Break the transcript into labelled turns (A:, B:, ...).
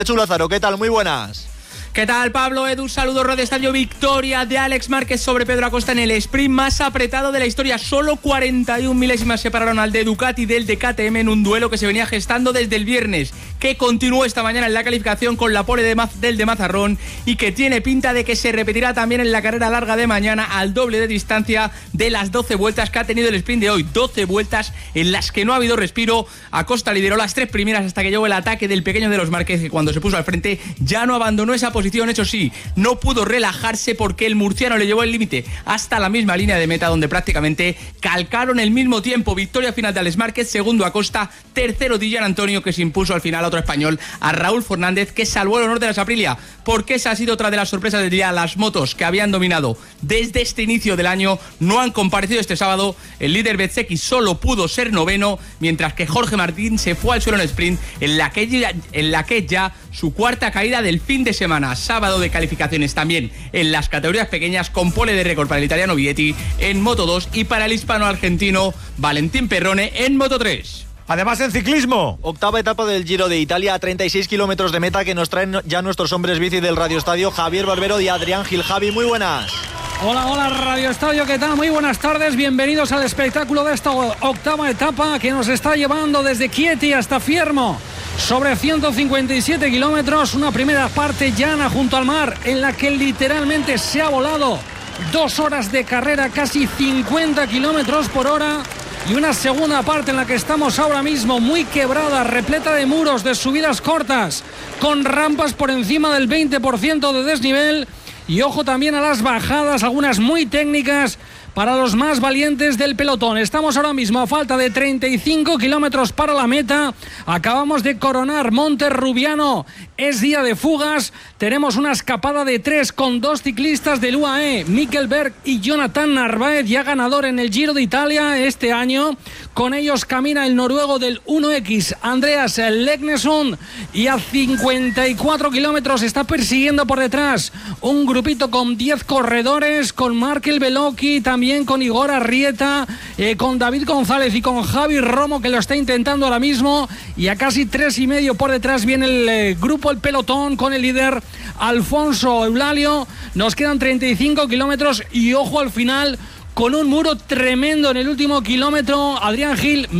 A: Lázaro, ¿qué tal? Muy buenas.
B: ¿Qué tal, Pablo? Edu, saludos, Radio Estadio. Victoria de Àlex Márquez sobre Pedro Acosta en el sprint más apretado de la historia. Solo 41 milésimas separaron al de Ducati del de KTM en un duelo que se venía gestando desde el viernes, que continuó esta mañana en la calificación con la pole del de Mazarrón y que tiene pinta de que se repetirá también en la carrera larga de mañana al doble de distancia de las 12 vueltas que ha tenido el sprint de hoy. 12 vueltas en las que no ha habido respiro. Acosta lideró las 3 primeras hasta que llegó el ataque del pequeño de los Márquez, que cuando se puso al frente ya no abandonó esa posición. Eso sí, no pudo relajarse porque el murciano le llevó el límite hasta la misma línea de meta, donde prácticamente calcaron el mismo tiempo. Victoria final de Àlex Márquez, segundo Acosta, tercero Di Gianantonio, que se impuso al final a otro español, a Raúl Fernández, que salvó el honor de la Aprilia, porque esa ha sido otra de las sorpresas del día. Las motos que habían dominado desde este inicio del año no han comparecido este sábado. El líder Bezzecchi solo pudo ser noveno, mientras que Jorge Martín se fue al suelo en el sprint, en la que ya su cuarta caída del fin de semana. Sábado de calificaciones también en las categorías pequeñas, con pole de récord para el italiano Vietti en Moto 2 y para el hispano-argentino Valentín Perrone en Moto 3.
C: Además, en ciclismo,
A: octava etapa del Giro de Italia a 36 kilómetros de meta, que nos traen ya nuestros hombres bici del Radio Estadio, Javier Barbero y Adrián Gil. Javi, muy buenas.
D: Hola Radio Estadio, ¿qué tal? Muy buenas tardes, bienvenidos al espectáculo de esta octava etapa que nos está llevando desde Chieti hasta Fiermo. Sobre 157 kilómetros, una primera parte llana junto al mar en la que literalmente se ha volado 2 horas de carrera, casi 50 kilómetros por hora, y una segunda parte en la que estamos ahora mismo muy quebrada, repleta de muros, de subidas cortas, con rampas por encima del 20% de desnivel, y ojo también a las bajadas, algunas muy técnicas para los más valientes del pelotón. Estamos ahora mismo a falta de 35 kilómetros para la meta. Acabamos de coronar Monte Rubiano. Es día de fugas. Tenemos una escapada de 3 con 2 ciclistas del UAE, Mikkel Berg y Jonathan Narváez, ya ganador en el Giro de Italia este año. Con ellos camina el noruego del 1X, Andreas Legnesund, y a 54 kilómetros está persiguiendo por detrás un grupito con 10 corredores, con Markel Belocchi, también con Igor Arrieta, con David González y con Javi Romo, que lo está intentando ahora mismo, y a casi 3,5 por detrás viene el grupo, el pelotón, con el líder Alfonso Eulalio. Nos quedan 35 kilómetros y ojo al final, con un muro tremendo en el último kilómetro. Adrián Gil,